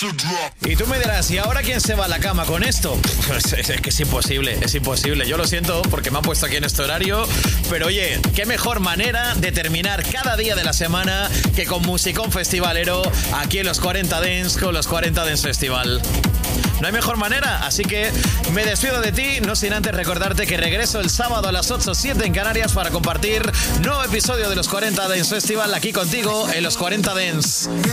Y tú me dirás, ¿y ahora quién se va a la cama con esto? Pues es que es imposible, es imposible. Yo lo siento porque me han puesto aquí en este horario, pero oye, qué mejor manera de terminar cada día de la semana que con musicón festivalero aquí en los 40 Dance con los 40 Dance Festival. No hay mejor manera, así que me despido de ti, no sin antes recordarte que regreso el sábado a las 8:07 en Canarias para compartir nuevo episodio de los 40 Dance Festival aquí contigo en los 40 Dance.